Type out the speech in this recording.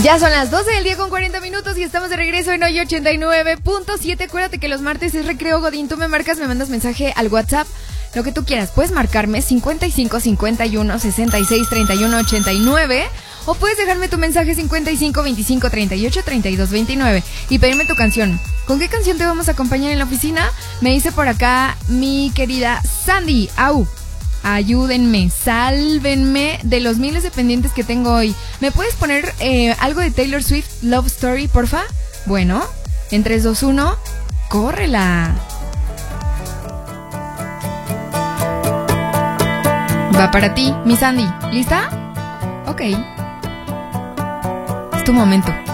Ya son las 12 del día con 40 minutos y estamos de regreso en hoy 89.7. Acuérdate que los martes es recreo Godín. Tú me marcas, me mandas mensaje al WhatsApp, lo que tú quieras. Puedes marcarme 55 51 66 31 89 o puedes dejarme tu mensaje 55 25 38 32 29 y pedirme tu canción. ¿Con qué canción te vamos a acompañar en la oficina? Me dice por acá mi querida Sandy. Au. Ayúdenme, sálvenme de los miles de pendientes que tengo hoy. ¿Me puedes poner algo de Taylor Swift, Love Story, porfa? Bueno, en 3, 2, 1, ¡córrela! Va para ti, mi Sandy. ¿Lista? Ok. Es tu momento.